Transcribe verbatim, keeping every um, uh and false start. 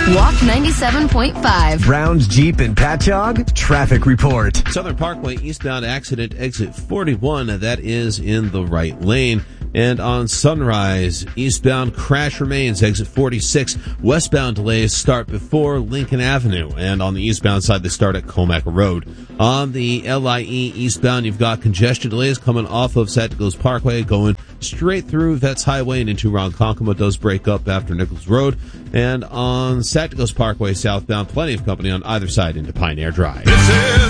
Walk ninety-seven point five. Brown's Jeep and Patchogue traffic report. Southern Parkway eastbound accident, exit forty-one. That is in the right lane. And on Sunrise, eastbound crash remains, exit forty-six. Westbound delays start before Lincoln Avenue. And on the eastbound side, they start at Comac Road. On the L I E eastbound, you've got congestion delays coming off of Santigos Parkway, going straight through Vets Highway and into Ronkonkoma. Does break up after Nichols Road. And on Santigos Parkway southbound, plenty of company on either side into Pioneer Drive.